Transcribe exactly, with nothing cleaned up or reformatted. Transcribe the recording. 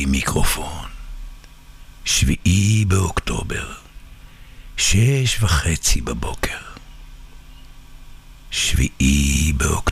בלי מיקרופון. שביעי באוקטובר, שש וחצי בבוקר. שביעי באוקטובר.